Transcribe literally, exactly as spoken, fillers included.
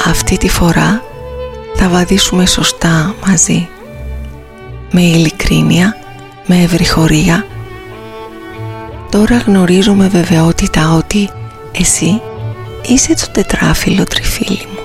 αυτή τη φορά θα βαδίσουμε σωστά μαζί, με ειλικρίνεια, με ευρυχωρία. Τώρα γνωρίζω με βεβαιότητα ότι εσύ είσαι το τετράφυλλο τριφύλι μου.